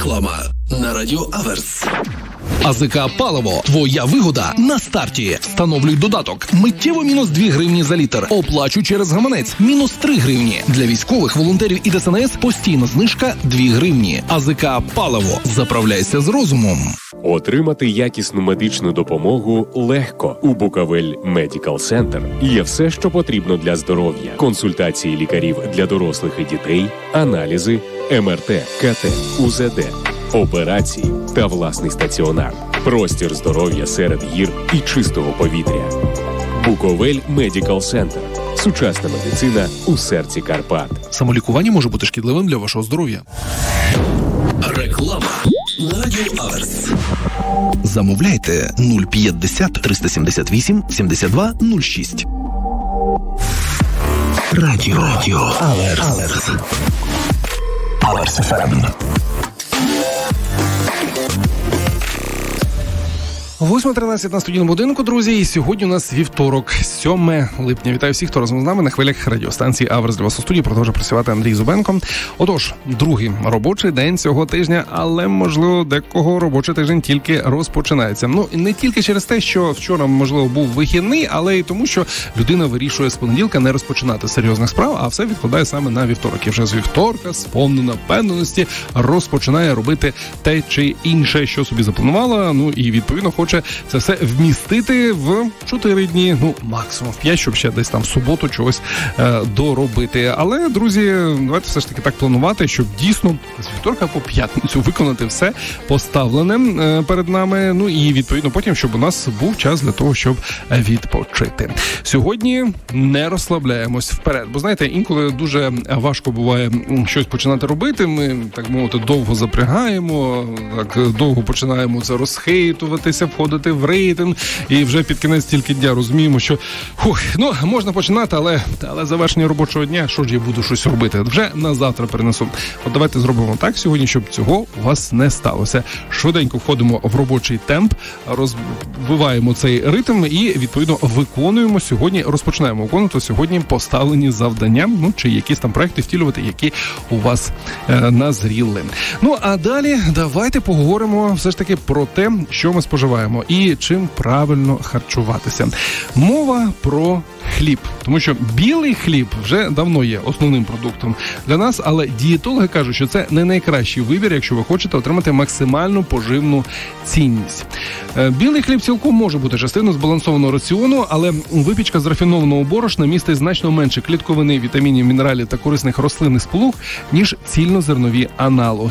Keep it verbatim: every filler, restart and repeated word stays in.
Реклама на Радіо Аверс. АЗК «Паливо». Твоя вигода на старті. Встановлюй додаток. Миттєво мінус дві гривні за літр. Оплачу через гаманець. Мінус три гривні. Для військових, волонтерів і ДСНС постійна знижка дві гривні. АЗК «Паливо». Заправляйся з розумом. Отримати якісну медичну допомогу легко. У Буковель Медикал Центр є все, що потрібно для здоров'я. Консультації лікарів для дорослих і дітей, аналізи, ем ер те, ка те, у зет де, операції та власний стаціонар. Простір здоров'я серед гір і чистого повітря. Буковель Медикал Центр. Сучасна медицина у серці Карпат. Самолікування може бути шкідливим для вашого здоров'я. Реклама на Радіо Аверс. Замовляйте нуль п'ятдесят триста сімдесят вісім сімдесят два нуль шість. Радіо, Радіо Аверс. Аверс. Аверс еф ем. восьма тринадцять на студійному будинку, друзі, і сьогодні у нас вівторок, сьоме липня. Вітаю всіх, хто разом з нами на хвилях радіостанції Аверс. Для вас у студії продовжує працювати Андрій Зубенко. Отож, другий робочий день цього тижня, але, можливо, декого робочий тиждень тільки розпочинається. Ну, не тільки через те, що вчора, можливо, був вихідний, але й тому, що людина вирішує з понеділка не розпочинати серйозних справ, а все відкладає саме на вівторок. І вже з вівторка, сповнена впевненості, розпочинає робити те чи інше, що собі запланувала, ну і, відповідно, хоче це все вмістити в чотири дні, ну, максимум в п'ять, щоб ще десь там в суботу чогось е, доробити. Але, друзі, давайте все ж таки так планувати, щоб дійсно з вівторка по п'ятницю виконати все поставлене е, перед нами, ну і, відповідно, потім, щоб у нас був час для того, щоб відпочити. Сьогодні не розслабляємось вперед, бо, знаєте, інколи дуже важко буває щось починати робити, ми, так мовити, довго запрягаємо, так довго починаємо це розхитуватися, входити в рейтинг, і вже під кінець тільки дня розуміємо, що хух, ну, можна починати, але, але завершення робочого дня, що ж я буду щось робити? Вже на завтра перенесу. От давайте зробимо так сьогодні, щоб цього у вас не сталося. Швиденько входимо в робочий темп, розбиваємо цей ритм і, відповідно, виконуємо сьогодні, розпочинаємо виконувати сьогодні поставлені завдання, ну, чи якісь там проекти втілювати, які у вас е, назріли. Ну, а далі давайте поговоримо все ж таки про те, що ми споживаємо і чим правильно харчуватися. Мова про хліб. Тому що білий хліб вже давно є основним продуктом для нас, але дієтологи кажуть, що це не найкращий вибір, якщо ви хочете отримати максимальну поживну цінність. Білий хліб цілком може бути частиною збалансованого раціону, але випічка з рафінованого борошна містить значно менше клітковини, вітамінів, мінералів та корисних рослинних сполук, ніж цільнозернові аналоги.